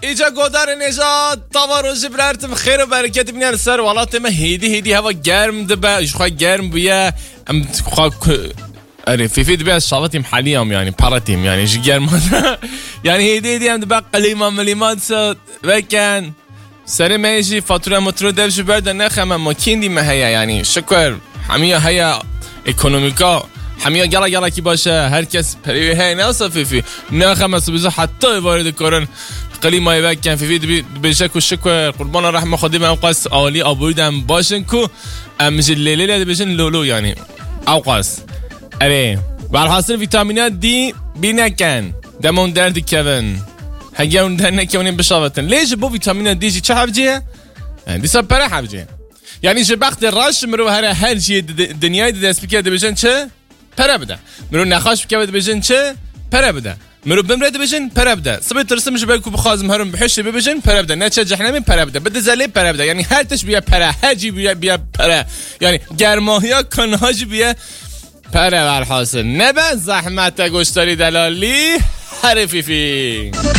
ایجا گودار نجات تواروش برارتم خیر و برکت بینر سر والات ما هیدی هوا گرم دبا ایش خواه گرم بیا ام خواه اره فیفی دبا شغلتیم حالیم یعنی پارتیم یعنی ایش گرم یعنی هیدی هم دبا قلیما ملیمات سد وکن سر میشی فاتوره مترو دبش برده نخمه ماکیندی مهیا یعنی شکر همیا هیا اکونومیکا همیا گلا کی باشه هر کس پریوی هی نوسا فیفی نخمه سبزه حتی وارد کارن قلیما وکن فیفی بشه شکر قربان رحم خودی من اوقاس عالی آبویدم باشن کو مش لیلی بشن لولو یعنی اوقاس اره برحاصل ویتامینات دی بینکن دمون درد کون هگه اون در نکنیم بشاوتن لیش بو ویتامینات دی چه حبجیه؟ دی سب پره حبجیه یعنی چه بخت راش مرو هر چی دنیای دست بکرد بشن چه؟ پره بده مرو نخاش بکرد بشن چه؟ پره بده مرو بمرد بشن پره بده سبی ترسمش بگو بخوازم هرم بحش ببشن پره بده نه چه جهنمی پره بده زلی پره بده یعنی هر تش بیا پره هجی بیا پره یعنی گرماهیا کنهاج بیا پره برحاصل نبه زحمت گشتاری دلالی حرفی